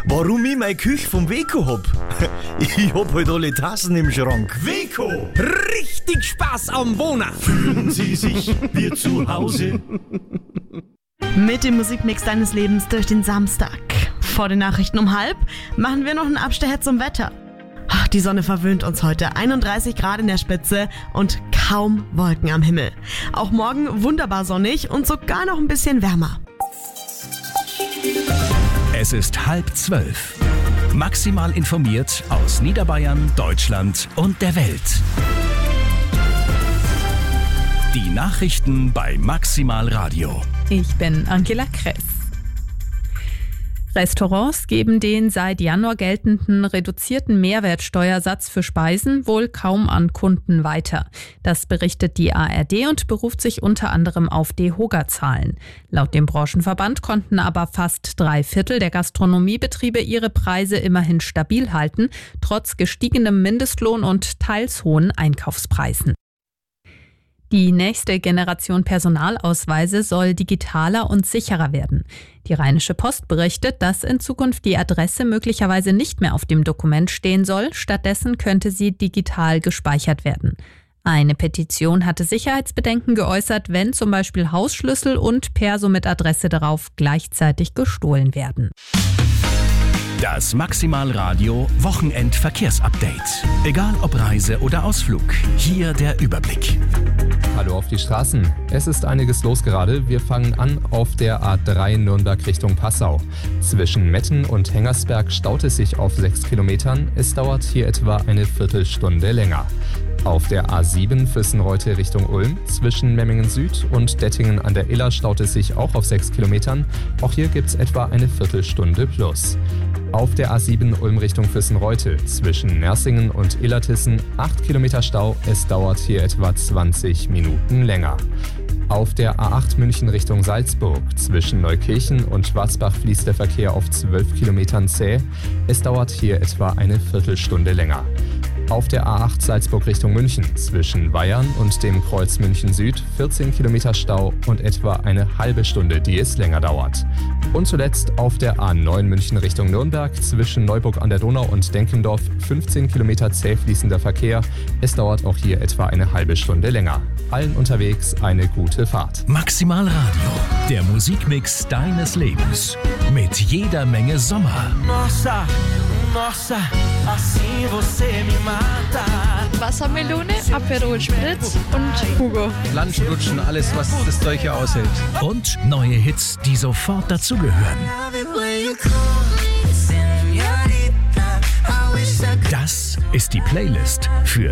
Warum ich meine Küche vom Weco hab? Ich hab halt alle Tassen im Schrank. Weco! Richtig Spaß am Wohnen! Fühlen Sie sich wie zu Hause? Mit dem Musikmix deines Lebens durch den Samstag. Vor den Nachrichten um 12:30 machen wir noch einen Abstecher zum Wetter. Ach, die Sonne verwöhnt uns heute. 31 Grad in der Spitze und kaum Wolken am Himmel. Auch morgen wunderbar sonnig und sogar noch ein bisschen wärmer. Es ist 11:30. Maximal informiert aus Niederbayern, Deutschland und der Welt. Die Nachrichten bei Maximal Radio. Ich bin Angela Kress. Restaurants geben den seit Januar geltenden reduzierten Mehrwertsteuersatz für Speisen wohl kaum an Kunden weiter. Das berichtet die ARD und beruft sich unter anderem auf DEHOGA-Zahlen. Laut dem Branchenverband konnten aber fast 3/4 der Gastronomiebetriebe ihre Preise immerhin stabil halten, trotz gestiegenem Mindestlohn und teils hohen Einkaufspreisen. Die nächste Generation Personalausweise soll digitaler und sicherer werden. Die Rheinische Post berichtet, dass in Zukunft die Adresse möglicherweise nicht mehr auf dem Dokument stehen soll. Stattdessen könnte sie digital gespeichert werden. Eine Petition hatte Sicherheitsbedenken geäußert, wenn zum Beispiel Hausschlüssel und Perso mit Adresse darauf gleichzeitig gestohlen werden. Das Maximal Radio Wochenendverkehrsupdate. Egal ob Reise oder Ausflug, hier der Überblick. Hallo auf die Straßen. Es ist einiges los gerade. Wir fangen an auf der A3 Nürnberg Richtung Passau. Zwischen Metten und Hengersberg staut es sich auf 6 Kilometern. Es dauert hier etwa eine Viertelstunde länger. Auf der A7 Füssen-Reute Richtung Ulm zwischen Memmingen Süd und Dettingen an der Iller staut es sich auch auf 6 Kilometern. Auch hier gibt es etwa eine Viertelstunde plus. Auf der A7 Ulm Richtung Füssen-Reute zwischen Nersingen und Illertissen 8 Kilometer Stau. Es dauert hier etwa 20 Minuten länger. Auf der A8 München Richtung Salzburg zwischen Neukirchen und Schwarzbach fließt der Verkehr auf 12 Kilometern zäh. Es dauert hier etwa eine Viertelstunde länger. Auf der A8 Salzburg Richtung München zwischen Weyern und dem Kreuz München Süd 14 Kilometer Stau und etwa eine halbe Stunde, die es länger dauert. Und zuletzt auf der A9 München Richtung Nürnberg zwischen Neuburg an der Donau und Denkendorf 15 Kilometer zäh fließender Verkehr. Es dauert auch hier etwa eine halbe Stunde länger. Allen unterwegs eine gute Fahrt. Maximal Radio, der Musikmix deines Lebens. Mit jeder Menge Sommer. Nossa, nossa, assim você me mata. Wassermelone, Aperol Spritz und Hugo. Lunchlutschen, alles, was das Zeug hier aushält. Und neue Hits, die sofort dazugehören. Das ist die Playlist für